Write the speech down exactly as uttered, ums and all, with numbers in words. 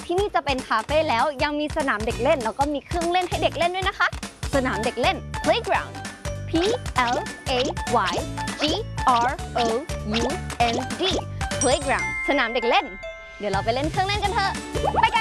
ที่นี่จะเป็นคาเฟ่แล้วยังมีสนามเด็กเล่นแล้วก็มีเครื่องเล่นให้เด็กเล่นด้วยนะคะสนามเด็กเล่น playground P L A Y G R O U N D playground สนามเด็กเล่นเดี๋ยวเราไปเล่นเครื่องเล่นกันเถอะไปกัน